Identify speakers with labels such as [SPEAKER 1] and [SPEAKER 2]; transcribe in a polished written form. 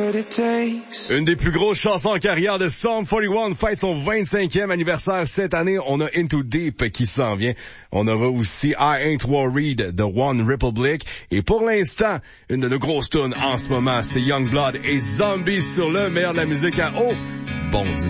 [SPEAKER 1] Une des plus grosses chansons en carrière de Sum 41 fête son 25e anniversaire cette année. On a Into Deep qui s'en vient. On aura aussi I Ain't Worried de One Republic. Et pour l'instant, une de nos grosses tunes en ce moment, c'est Youngblood et Zombies sur le meilleur de la musique à haut. Bon dimanche.